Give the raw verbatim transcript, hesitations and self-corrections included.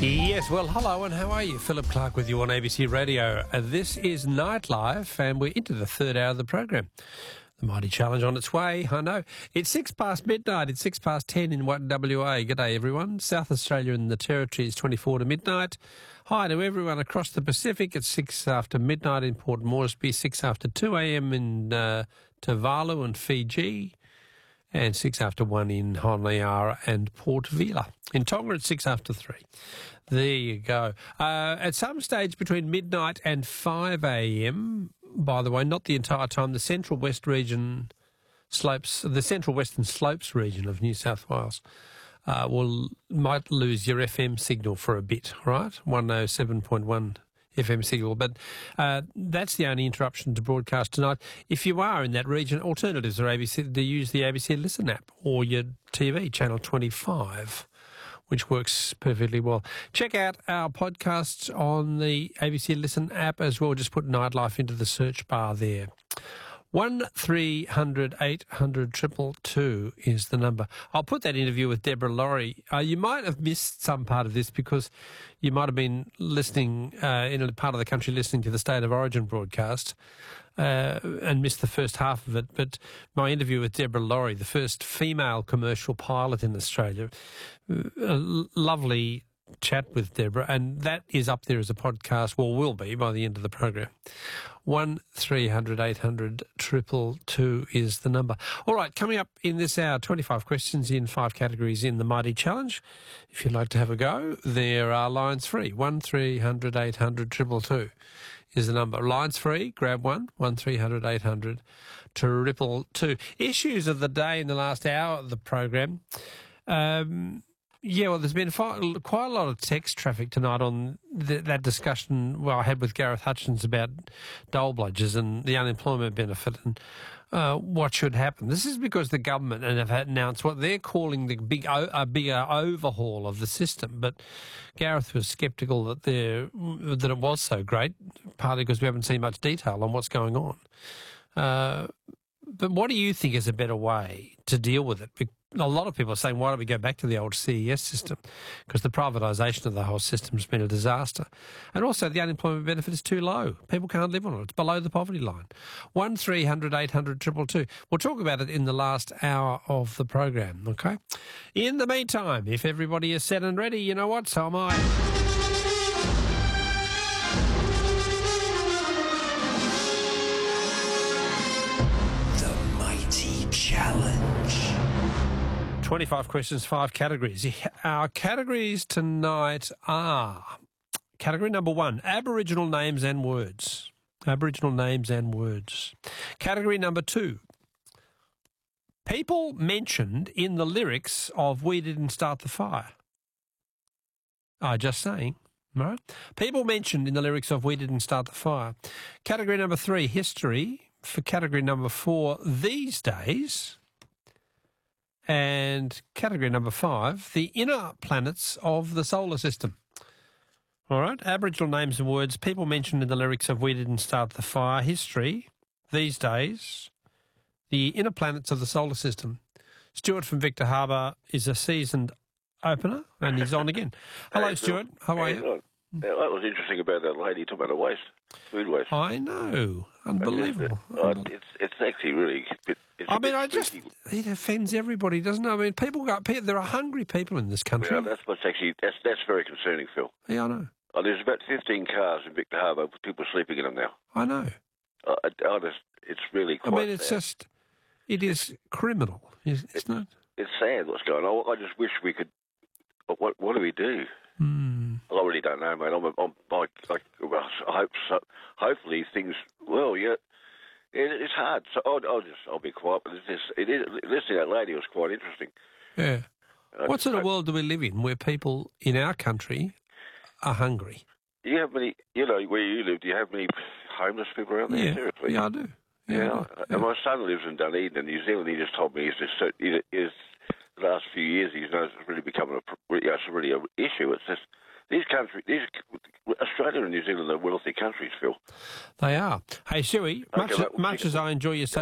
Yes, well, hello and how are you? Philip Clark with you on A B C Radio. Uh, this is Nightlife and we're into the third hour of the program. The Mighty Challenge on its way, I know. It's six past midnight, it's six past ten in Watton, W A. G'day, everyone. South Australia and the Territory is twenty-four to midnight. Hi to everyone across the Pacific. It's six after midnight in Port Moresby, six after two a.m. in uh, Tuvalu and Fiji, and six after one in Honiara and Port Vila. In Tonga, it's six after three. There you go. Uh, at some stage between midnight and five a.m., by the way, not the entire time, the Central West region slopes, the Central Western Slopes region of New South Wales uh, will might lose your F M signal for a bit, right? one oh seven point one F M signal. But uh, that's the only interruption to broadcast tonight. If you are in that region, alternatives are A B C to use the A B C Listen app or your T V, Channel twenty-five, which works perfectly well. Check out our podcasts on the A B C Listen app as well. Just put Nightlife into the search bar there. one three hundred eight hundred two two two is the number. I'll put that interview with Deborah Laurie. Uh, you might have missed some part of this because you might have been listening uh, in a part of the country listening to the State of Origin broadcast uh, and missed the first half of it. But my interview with Deborah Laurie, the first female commercial pilot in Australia, a lovely chat with Deborah, and that is up there as a podcast, well, will be by the end of the program. one three hundred eight hundred two two two is the number. All right, coming up in this hour, twenty-five questions in five categories in the Mighty Challenge. If you'd like to have a go, there are lines free. one three hundred eight hundred two two two is the number. Lines free, grab one, one three hundred eight hundred two two two. Issues of the day in the last hour of the program. Um... Yeah, well, there's been quite a lot of text traffic tonight on th- that discussion well, I had with Gareth Hutchins about dole bludgers and the unemployment benefit and uh, what should happen. This is because the government have announced what they're calling the big o- a bigger overhaul of the system. But Gareth was sceptical that there that it was so great, partly because we haven't seen much detail on what's going on. Uh, but what do you think is a better way to deal with it? A lot of people are saying, why don't we go back to the old C E S system? Because the privatisation of the whole system has been a disaster. And also the unemployment benefit is too low. People can't live on it. It's below the poverty line. one three hundred eight hundred two two two. We'll talk about it in the last hour of the program, okay? In the meantime, if everybody is set and ready, you know what? So am I. Challenge. twenty-five questions, five categories. Our categories tonight are category number one, Aboriginal names and words. Aboriginal names and words. Category number two, people mentioned in the lyrics of We Didn't Start the Fire. Oh, just saying. Right? People mentioned in the lyrics of We Didn't Start the Fire. Category number three, history. For category number four, these days. And category number five, the inner planets of the solar system. All right, Aboriginal names and words, people mentioned in the lyrics of We Didn't Start the Fire, history, these days, the inner planets of the solar system. Stuart from Victor Harbour is a seasoned opener and he's on again. Hello, hey, Stuart. How are you? Yeah, that was interesting about that lady talking about the waste, food waste. I know. Unbelievable. Uh, it's, it's actually really... It's I mean, I just... It offends everybody, doesn't it? I mean, people got... There are hungry people in this country. Yeah, that's what's actually... That's, that's very concerning, Phil. Yeah, I know. Oh, there's about fifteen cars in Victor Harbour, people sleeping in them now. I know. Uh, I, I just, it's really quite I mean, it's sad. just... It is criminal, isn't it? it? It's sad what's going on. I just wish we could... What, what do we do? Hmm. I really don't know, mate. I'm, I'm, I, I, I hope so. Hopefully things. Well, yeah, it, it's hard. So I'll, I'll just, I'll be quiet. But it's just, it is. Listening to that lady was quite interesting. Yeah. I what sort hope, of world do we live in where people in our country are hungry? Do you have many? You know, where you live, do you have many homeless people around there? Yeah, Seriously? yeah, I do. Yeah, yeah. I do. And yeah. my son lives in Dunedin, in New Zealand. He just told me he's just he is the last few years he's noticed it's really becoming a, you know, it's really an issue. It's just. These countries, these Australia and New Zealand are wealthy countries, Phil. They are. Hey, Shuey, much, okay, much as I enjoy your